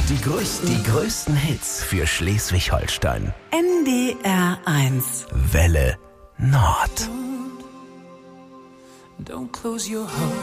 Die größten Hits für Schleswig-Holstein. NDR 1. Welle Nord. Don't close your heart.